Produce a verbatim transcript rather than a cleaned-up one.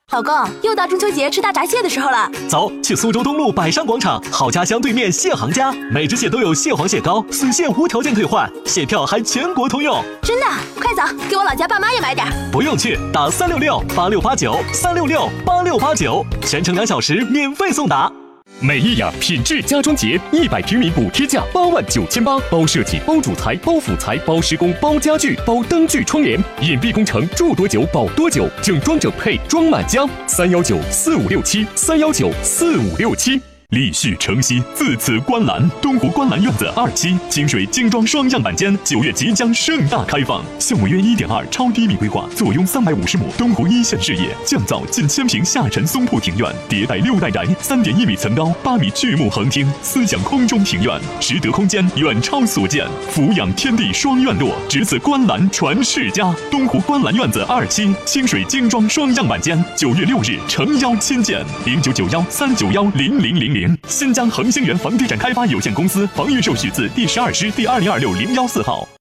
老公，又到中秋节吃大闸蟹的时候了。 走，去苏州东路百商广场好家乡对面蟹行家，每只蟹都有蟹黄蟹膏，死蟹无条件退换，蟹票还全国通用。 真的？快走，给我老家爸妈也买点。 不用去，打三六六八六八九三六六八六八九，全程两小时免费送达。 美意雅品质家装节，一百平米补贴价八万九千八，包设计、包主材、包辅材、包施工、包家具、包灯具窗帘，隐蔽工程，住多久保多久，整装整配装满家。三幺九四五六七三幺九四五六七。立旭城西，自此观澜，东湖观澜院子二期清水精装双样板间，九月即将盛大开放。项目约一点二超低密规划，坐拥三百五十亩东湖一线视野，降噪近千平下沉松铺庭院，迭代六代宅，三点一米层高，八米巨幕横厅，思想空中庭院，实得空间远超所见，俯仰天地双院落，值此观澜传世家。东湖观澜院子二期清水精装双样板间，九月六日诚邀亲见，零九九幺三九幺零零零零。新疆恒星源房地产开发有限公司房预售许字第十二师第二零二六零幺四号。